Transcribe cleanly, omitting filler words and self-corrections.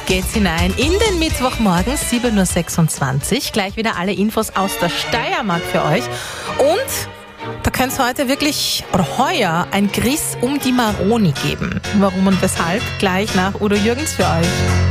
geht's hinein in den Mittwochmorgen, 7.26 Uhr. Gleich wieder alle Infos aus der Steiermark für euch. Und da könnte es heute wirklich, oder heuer, ein Griss um die Maroni geben. Warum und weshalb? Gleich nach Udo Jürgens für euch.